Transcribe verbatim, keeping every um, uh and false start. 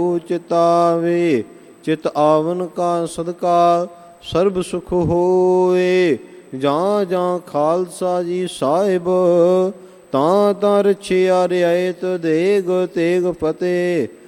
ਚਿਤਾਵੇ ਚਿਤ ਆਵਨ ਕਾ ਸਦਕਾ ਸਰਬ ਸੁਖ ਹੋਏ। ਜਾਂ ਜਾਂ ਖਾਲਸਾ ਜੀ ਸਾਹਿਬ ਤਾਂ ਤਾਂ ਰਛਿਆ ਰਿਆਇਤ ਦੇਗ ਤੇਗ ਫਤਿਹ